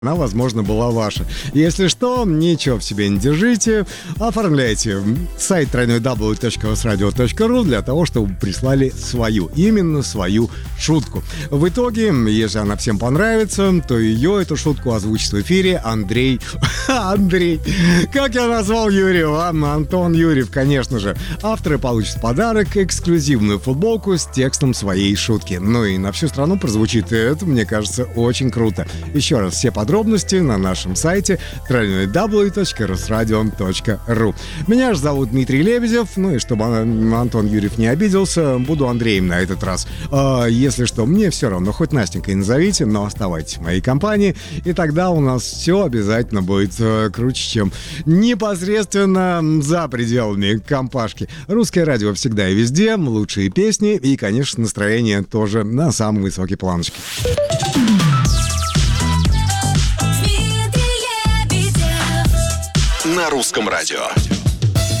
она, возможно, была ваша. Если что, ничего в себе не держите, оформляйте сайт www.rosradio.ru для того, чтобы прислали свою, именно свою шутку. В итоге, если она всем понравится, то ее, эту шутку, озвучит в эфире Андрей. Андрей. Как я назвал Юрия? Антон Юрьев, конечно же. Авторы получат в подарок эксклюзивную футболку с текстом своей шутки. Ну и на всю страну прозвучит это, мне кажется, очень круто. Еще раз, все подробности на нашем сайте www.rosradio.ru. Меня же зовут Дмитрий Лебедев. Ну и чтобы Антон Юрьев не обиделся, буду Андреем на этот раз. Если что, мне все равно, хоть Настенькой назовите, но оставайтесь в моей компании, и тогда у нас все обязательно будет круче, чем непосредственно за пределами компашки. Русское радио всегда и везде, лучшие песни и, конечно, настроение тоже на самой высокой планочке. На русском радио.